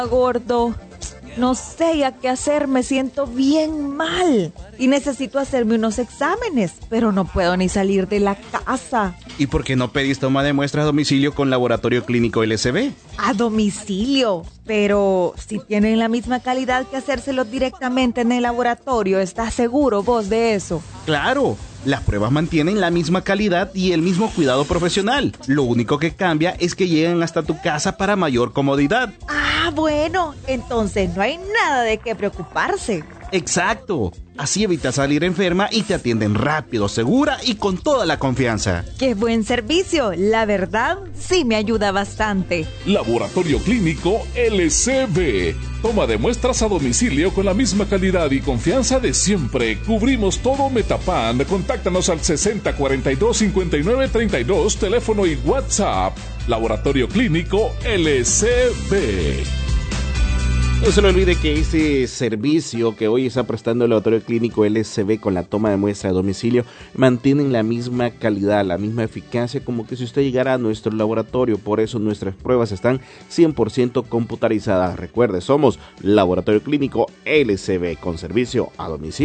Gordo, no sé ya qué hacer, me siento bien mal y necesito hacerme unos exámenes, pero no puedo ni salir de la casa. ¿Y por qué no pedís toma de muestra a domicilio con Laboratorio Clínico LSB? A domicilio, pero si tienen la misma calidad que hacérselo directamente en el laboratorio, ¿estás seguro vos de eso? ¡Claro! Las pruebas mantienen la misma calidad y el mismo cuidado profesional. Lo único que cambia es que llegan hasta tu casa para mayor comodidad. Ah, bueno, entonces no hay nada de qué preocuparse. ¡Exacto! Así evitas salir enferma y te atienden rápido, segura y con toda la confianza. ¡Qué buen servicio! La verdad, sí me ayuda bastante. Laboratorio Clínico LCB. Toma de muestras a domicilio con la misma calidad y confianza de siempre. Cubrimos todo Metapan. Contáctanos al 6042-5932, teléfono y WhatsApp. Laboratorio Clínico LCB. No se le olvide que ese servicio que hoy está prestando el Laboratorio Clínico LSB con la toma de muestra a domicilio mantienen la misma calidad, la misma eficacia como que si usted llegara a nuestro laboratorio. Por eso nuestras pruebas están 100% computarizadas. Recuerde, somos Laboratorio Clínico LSB con servicio a domicilio.